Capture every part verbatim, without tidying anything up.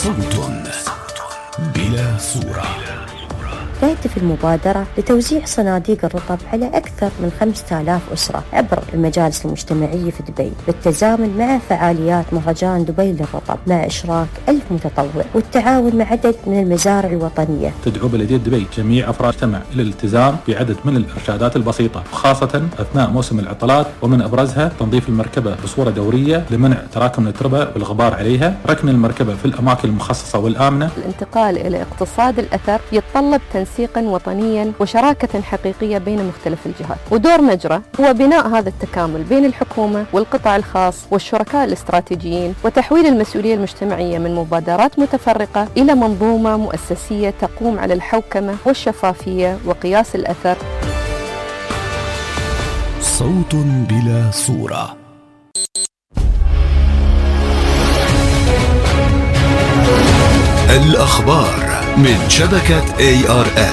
صوت بلا صورة. تهدف المبادرة لتوزيع صناديق الرطب على أكثر من خمسة آلاف أسرة عبر المجالس المجتمعية في دبي، بالتزامن مع فعاليات مهرجان دبي للرطب مع إشراك ألف متطوع والتعاون مع عدد من المزارع الوطنية. تدعو بلدية دبي جميع أفراد المجتمع إلى الالتزام بعدد من الإرشادات البسيطة، خاصة أثناء موسم العطلات، ومن أبرزها تنظيف المركبة بصورة دورية لمنع تراكم التربة والغبار عليها، ركن المركبة في الأماكن المخصصة والآمنة. الانتقال إلى اقتصاد الأثر يتطلب تنسيقا وطنيا وشراكة حقيقية بين مختلف الجهات، ودور مجرى هو بناء هذا التكامل بين الحكومة والقطاع الخاص والشركاء الاستراتيجيين، وتحويل المسؤولية المجتمعية من مبادرات متفرقة إلى منظومة مؤسسية تقوم على الحوكمة والشفافية وقياس الأثر. صوت بلا صورة. الأخبار من شبكة إيه آر إل.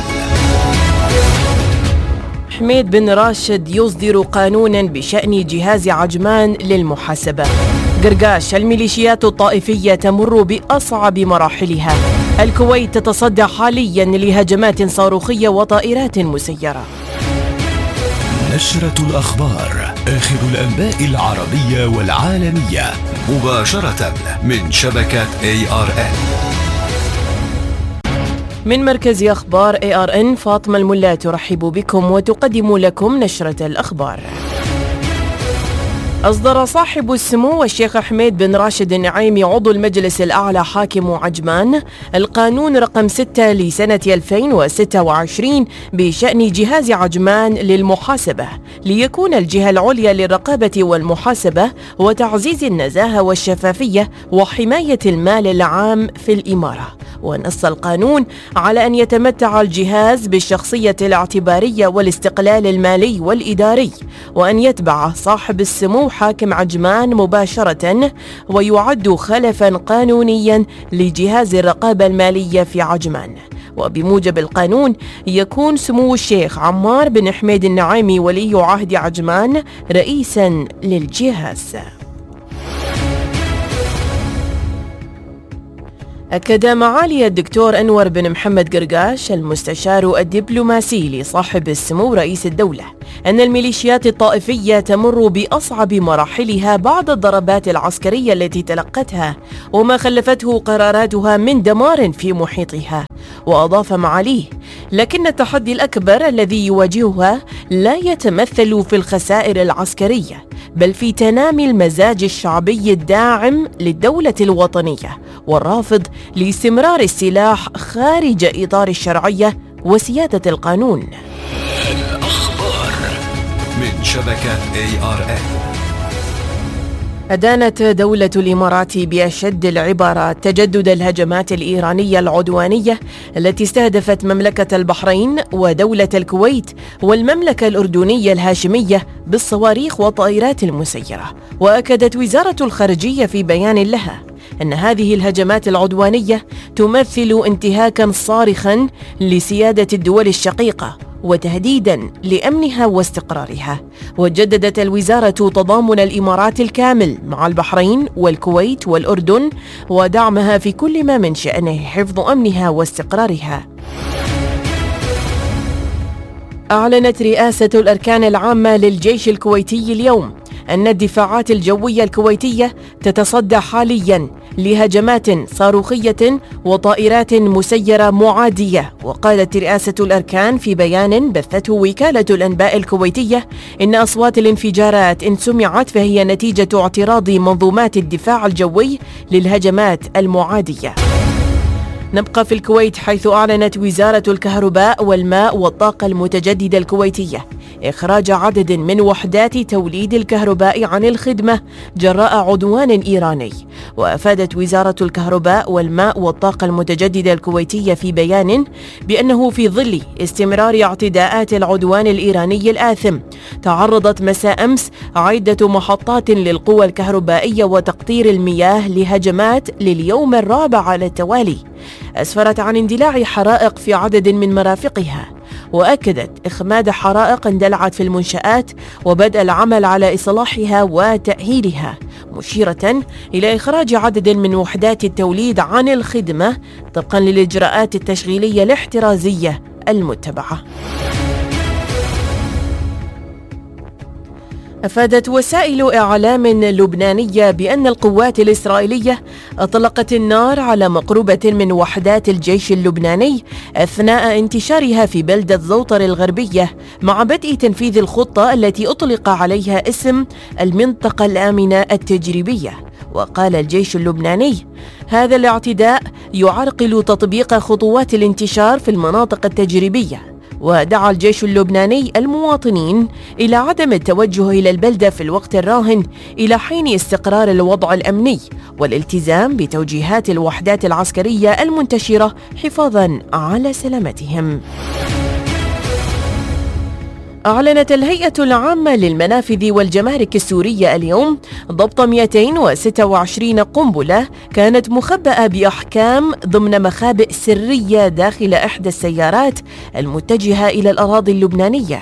حميد بن راشد يصدر قانونا بشأن جهاز عجمان للمحاسبة. قرقاش: الميليشيات الطائفية تمر بأصعب مراحلها. الكويت تتصدى حاليا لهجمات صاروخية وطائرات مسيرة. نشرة الأخبار، آخر الأنباء العربية والعالمية مباشرة من شبكة إيه آر إل. من مركز أخبار إيه آر إن، فاطمة الملا ترحب بكم وتقدم لكم نشرة الأخبار. أصدر صاحب السمو الشيخ حميد بن راشد النعيمي عضو المجلس الأعلى حاكم عجمان القانون رقم ستة لسنة ألفين وستة وعشرين بشأن جهاز عجمان للمحاسبة، ليكون الجهة العليا للرقابة والمحاسبة وتعزيز النزاهة والشفافية وحماية المال العام في الإمارة. ونص القانون على أن يتمتع الجهاز بالشخصية الاعتبارية والاستقلال المالي والإداري، وأن يتبع صاحب السمو حاكم عجمان مباشرة، ويعد خلفا قانونيا لجهاز الرقابة المالية في عجمان. وبموجب القانون يكون سمو الشيخ عمار بن حميد النعيمي ولي عهد عجمان رئيسا للجهاز. أكد معالي الدكتور أنور بن محمد قرقاش المستشار الدبلوماسي لصاحب السمو رئيس الدولة أن الميليشيات الطائفية تمر بأصعب مراحلها بعد الضربات العسكرية التي تلقتها وما خلفته قراراتها من دمار في محيطها. وأضاف معاليه: لكن التحدي الأكبر الذي يواجهها لا يتمثل في الخسائر العسكرية، بل في تنامي المزاج الشعبي الداعم للدولة الوطنية والرافض لاستمرار السلاح خارج إطار الشرعية وسيادة القانون. الأخبار من شبكة إيه آر إل. أدانت دولة الإمارات بأشد العبارات تجدد الهجمات الإيرانية العدوانية التي استهدفت مملكة البحرين ودولة الكويت والمملكة الأردنية الهاشمية بالصواريخ والطائرات المسيرة. وأكدت وزارة الخارجية في بيان لها أن هذه الهجمات العدوانية تمثل انتهاكاً صارخاً لسيادة الدول الشقيقة وتهديداً لأمنها واستقرارها. وجددت الوزارة تضامن الإمارات الكامل مع البحرين والكويت والأردن ودعمها في كل ما من شأنه حفظ أمنها واستقرارها. أعلنت رئاسة الأركان العامة للجيش الكويتي اليوم أن الدفاعات الجوية الكويتية تتصدى حالياً لهجمات صاروخية وطائرات مسيرة معادية. وقالت رئاسة الأركان في بيان بثته وكالة الأنباء الكويتية إن أصوات الانفجارات إن سمعت فهي نتيجة اعتراض منظومات الدفاع الجوي للهجمات المعادية. نبقى في الكويت، حيث أعلنت وزارة الكهرباء والماء والطاقة المتجددة الكويتية إخراج عدد من وحدات توليد الكهرباء عن الخدمة جراء عدوان إيراني. وأفادت وزارة الكهرباء والماء والطاقة المتجددة الكويتية في بيان بأنه في ظل استمرار اعتداءات العدوان الإيراني الآثم، تعرضت مساء أمس عدة محطات للقوى الكهربائية وتقطير المياه لهجمات لليوم الرابع على التوالي، أسفرت عن اندلاع حرائق في عدد من مرافقها. وأكدت إخماد حرائق اندلعت في المنشآت وبدء العمل على إصلاحها وتأهيلها، مشيرة إلى إخراج عدد من وحدات التوليد عن الخدمة طبقا للإجراءات التشغيلية الاحترازية المتبعة. أفادت وسائل إعلام لبنانية بأن القوات الإسرائيلية أطلقت النار على مقربة من وحدات الجيش اللبناني أثناء انتشارها في بلدة زوطر الغربية، مع بدء تنفيذ الخطة التي أطلق عليها اسم المنطقة الآمنة التجريبية. وقال الجيش اللبناني: هذا الاعتداء يعرقل تطبيق خطوات الانتشار في المناطق التجريبية. ودعا الجيش اللبناني المواطنين إلى عدم التوجه إلى البلدة في الوقت الراهن إلى حين استقرار الوضع الأمني، والالتزام بتوجيهات الوحدات العسكرية المنتشرة حفاظاً على سلامتهم. أعلنت الهيئة العامة للمنافذ والجمارك السورية اليوم ضبط مئتين وستة وعشرين قنبلة كانت مخبأة بأحكام ضمن مخابئ سرية داخل إحدى السيارات المتجهة إلى الأراضي اللبنانية.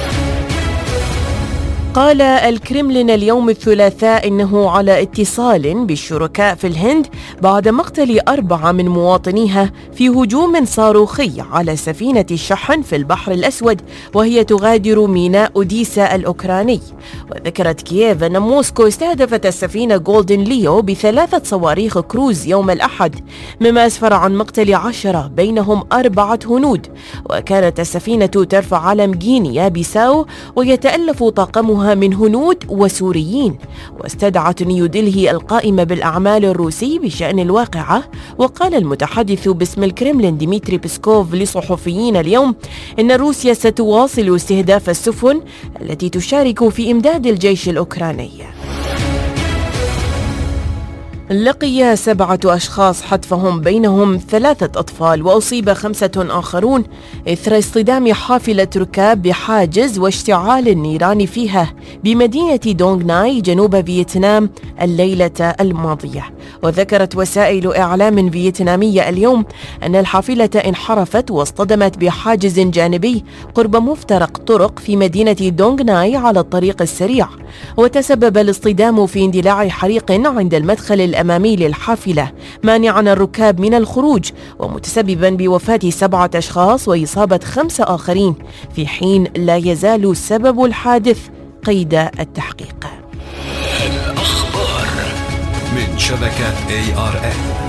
قال الكرملين اليوم الثلاثاء إنه على اتصال بالشركاء في الهند بعد مقتل أربعة من مواطنيها في هجوم صاروخي على سفينة الشحن في البحر الأسود وهي تغادر ميناء أوديسا الأوكراني. وذكرت كييف أن موسكو استهدفت السفينة جولدن ليو بثلاثة صواريخ كروز يوم الأحد، مما أسفر عن مقتل عشرة بينهم أربعة هنود. وكانت السفينة ترفع علم غينيا بيساو ويتألف طاقمها من هنود وسوريين. واستدعت نيودلهي القائمة بالأعمال الروسي بشأن الواقعة. وقال المتحدث باسم الكرملين ديمتري بيسكوف لصحفيين اليوم إن روسيا ستواصل استهداف السفن التي تشارك في إمداد الجيش الأوكراني. لقي سبعة أشخاص حتفهم بينهم ثلاثة أطفال وأصيب خمسة آخرون إثر اصطدام حافلة ركاب بحاجز واشتعال النيران فيها بمدينة دونغ ناي جنوب فيتنام الليلة الماضية. وذكرت وسائل إعلام فيتنامية اليوم أن الحافلة انحرفت واصطدمت بحاجز جانبي قرب مفترق طرق في مدينة دونغ ناي على الطريق السريع، وتسبب الاصطدام في اندلاع حريق عند المدخل الأمامي للحافلة مانعا الركاب من الخروج، ومتسببا بوفاة سبعة أشخاص وإصابة خمسة آخرين، في حين لا يزال سبب الحادث قيد التحقيق. الأخبار من شبكة إيه آر إن.